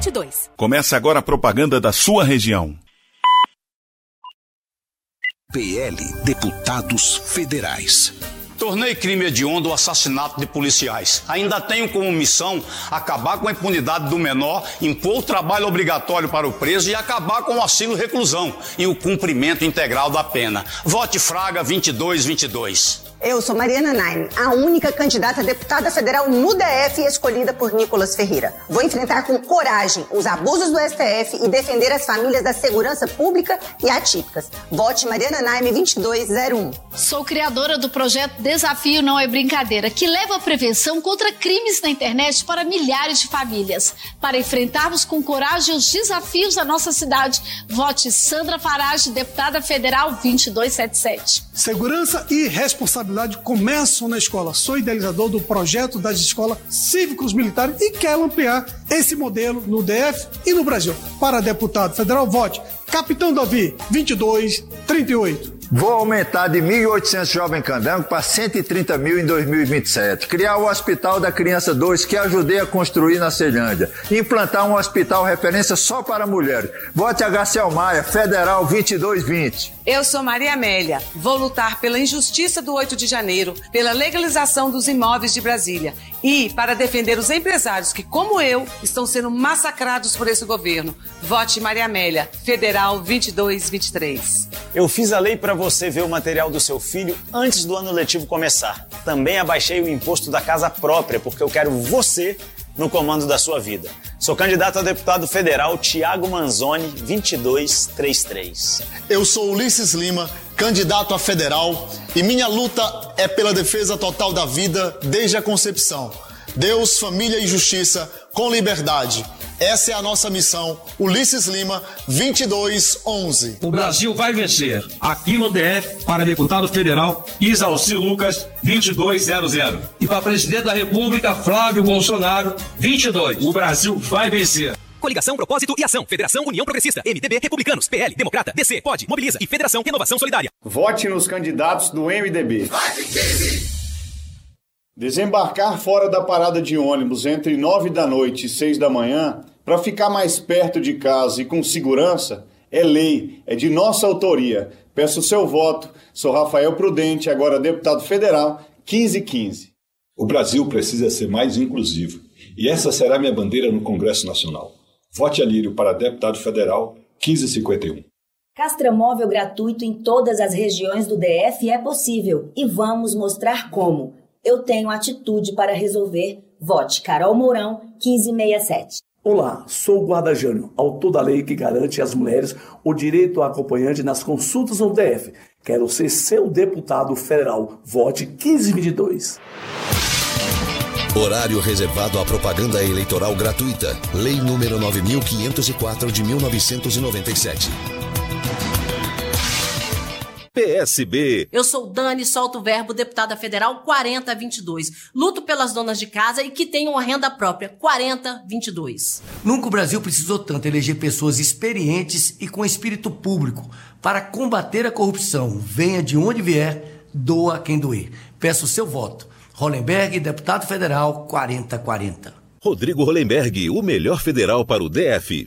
22. Começa agora a propaganda da sua região. PL Deputados Federais. Tornei crime hediondo o assassinato de policiais. Ainda tenho como missão acabar com a impunidade do menor, impor o trabalho obrigatório para o preso e acabar com o auxílio-reclusão e o cumprimento integral da pena. Vote Fraga 2222. Eu sou Mariana Naime, a única candidata a deputada federal no DF escolhida por Nicolas Ferreira. Vou enfrentar com coragem os abusos do STF e defender as famílias da segurança pública e atípicas. Vote Mariana Naime 2201. Sou criadora do projeto Desafio Não é Brincadeira, que leva a prevenção contra crimes na internet para milhares de famílias. Para enfrentarmos com coragem os desafios da nossa cidade, vote Sandra Farage, deputada federal 2277. Segurança e responsabilidade começam na escola. Sou idealizador do projeto das escolas cívicos militares e quero ampliar esse modelo no DF e no Brasil. Para deputado federal, vote Capitão Davi 2238. Vou aumentar de 1.800 Jovem Candango para 130 mil em 2027. Criar o Hospital da Criança 2, que ajudei a construir na Ceilândia. Implantar um hospital referência só para mulheres. Vote HCL Maia, Federal 2220. Eu sou Maria Amélia. Vou lutar pela injustiça do 8 de janeiro, pela legalização dos imóveis de Brasília e para defender os empresários que, como eu, estão sendo massacrados por esse governo. Vote Maria Amélia, Federal 2223. Eu fiz a lei para você ver o material do seu filho antes do ano letivo começar. Também abaixei o imposto da casa própria, porque eu quero você no comando da sua vida. Sou candidato a deputado federal Tiago Manzoni, 2233. Eu sou Ulisses Lima, candidato a federal, e minha luta é pela defesa total da vida desde a concepção. Deus, família e justiça com liberdade. Essa é a nossa missão. Ulisses Lima, 2211. O Brasil vai vencer. Aqui no DF, para deputado federal, Isalci Lucas, 2200. E para presidente da República, Flávio Bolsonaro, 22. O Brasil vai vencer. Coligação, Propósito e Ação. Federação União Progressista. MDB, Republicanos, PL, Democrata, DC, POD, Mobiliza e Federação Renovação Solidária. Vote nos candidatos do MDB. Desembarcar fora da parada de ônibus entre 9 da noite e 6 da manhã, para ficar mais perto de casa e com segurança, é lei, é de nossa autoria. Peço o seu voto. Sou Rafael Prudente, agora deputado federal, 1515. O Brasil precisa ser mais inclusivo. E essa será minha bandeira no Congresso Nacional. Vote Alírio para deputado federal, 1551. Castramóvel gratuito em todas as regiões do DF é possível. E vamos mostrar como. Eu tenho atitude para resolver. Vote Carol Mourão, 1567. Olá, sou o Guarda Jânio, autor da lei que garante às mulheres o direito a acompanhante nas consultas no DF. Quero ser seu deputado federal. Vote 1522. Horário reservado à propaganda eleitoral gratuita. Lei número 9.504 de 1997. PSB. Eu sou Dani Solto Verbo, deputada federal 4022. Luto pelas donas de casa e que tenham uma renda própria 4022. Nunca o Brasil precisou tanto eleger pessoas experientes e com espírito público para combater a corrupção. Venha de onde vier, doa quem doer. Peço o seu voto. Hollenberg, deputado federal 4040. Rodrigo Hollenberg, o melhor federal para o DF.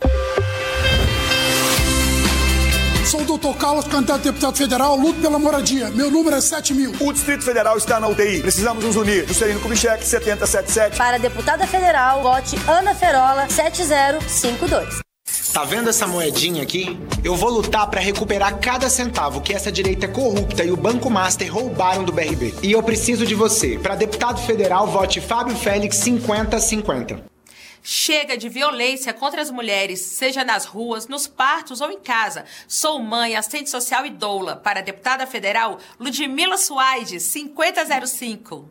Sou o Dr. Carlos, candidato a deputado federal, luto pela moradia. Meu número é 7.000. O Distrito Federal está na UTI. Precisamos nos unir. Juscelino Kubitschek, 7077. Para deputada federal, vote Ana Ferola, 7052. Tá vendo essa moedinha aqui? Eu vou lutar para recuperar cada centavo que essa direita corrupta e o Banco Master roubaram do BRB. E eu preciso de você. Para deputado federal, vote Fábio Félix, 5050. Chega de violência contra as mulheres, seja nas ruas, nos partos ou em casa. Sou mãe, assistente social e doula. Para deputada federal, Ludmila Suaide, 5005.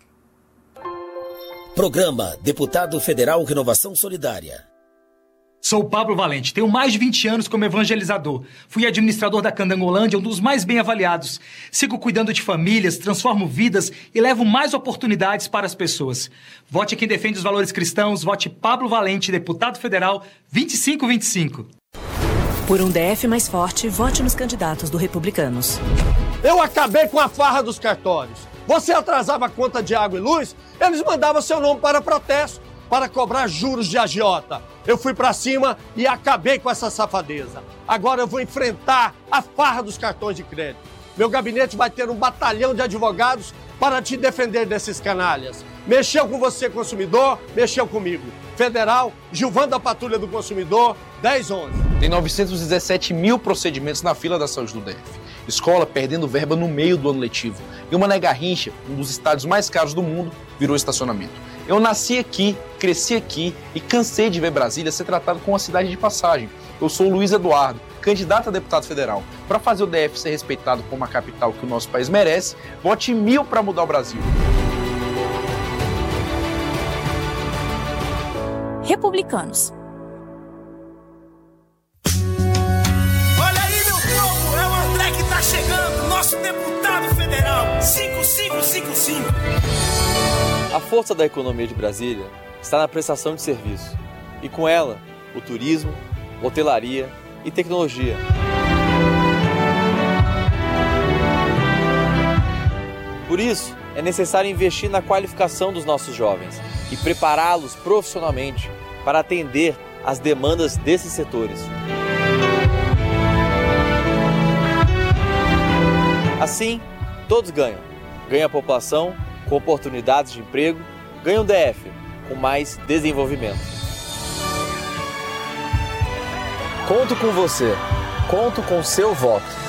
Programa Deputado Federal Renovação Solidária. Sou Pablo Valente, tenho mais de 20 anos como evangelizador. Fui administrador da Candangolândia, um dos mais bem avaliados. Sigo cuidando de famílias, transformo vidas e levo mais oportunidades para as pessoas. Vote quem defende os valores cristãos, vote Pablo Valente, deputado federal 2525. Por um DF mais forte, vote nos candidatos do Republicanos. Eu acabei com a farra dos cartórios. Você atrasava a conta de água e luz, eles mandavam seu nome para protesto. para cobrar juros de agiota. Eu fui para cima e acabei com essa safadeza. Agora eu vou enfrentar a farra dos cartões de crédito. Meu gabinete vai ter um batalhão de advogados para te defender desses canalhas. Mexeu com você, consumidor, mexeu comigo. Federal, Gilvan da Patrulha do Consumidor, 1011. Tem 917 mil procedimentos na fila da saúde do DF. Escola perdendo verba no meio do ano letivo. E o Mané Garrincha, um dos estádios mais caros do mundo, virou estacionamento. Eu nasci aqui, cresci aqui e cansei de ver Brasília ser tratado como uma cidade de passagem. Eu sou o Luiz Eduardo, candidato a deputado federal. Para fazer o DF ser respeitado como a capital que o nosso país merece, vote 1000 para mudar o Brasil. Republicanos. Olha aí, meu povo, é o André que tá chegando, nosso deputado federal, 5555. A força da economia de Brasília está na prestação de serviço, e com ela, o turismo, hotelaria e tecnologia. Por isso, é necessário investir na qualificação dos nossos jovens e prepará-los profissionalmente para atender às demandas desses setores. Assim, todos ganham. Ganha a população com oportunidades de emprego, ganha o DF com mais desenvolvimento. Conto com você, conto com seu voto.